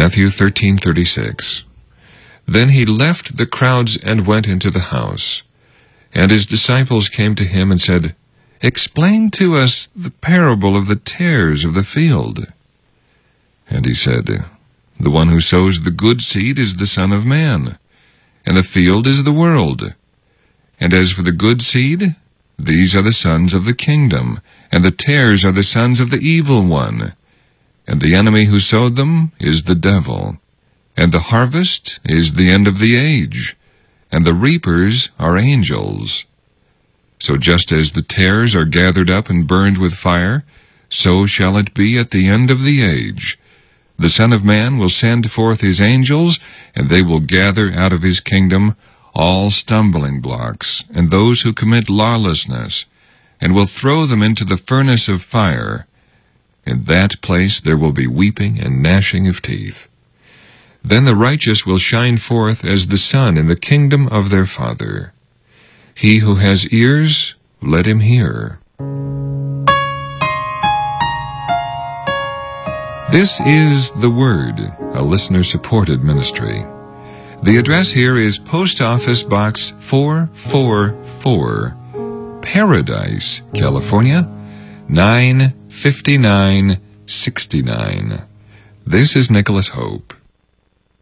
Matthew 13:36. Then he left the crowds and went into the house. And his disciples came to him and said, "Explain to us the parable of the tares of the field." And he said, "The one who sows the good seed is the Son of Man, and the field is the world. And as for the good seed, these are the sons of the kingdom, and the tares are the sons of the evil one. And the enemy who sowed them is the devil. And the harvest is the end of the age, and the reapers are angels. So just as the tares are gathered up and burned with fire, so shall it be at the end of the age. The Son of Man will send forth his angels, and they will gather out of his kingdom all stumbling blocks, and those who commit lawlessness, and will throw them into the furnace of fire. In that place there will be weeping and gnashing of teeth. Then the righteous will shine forth as the sun in the kingdom of their Father. He who has ears, let him hear. This is The Word, a listener-supported ministry. The address here is Post Office Box 444, Paradise, California, 95969. This is Nicholas Hope.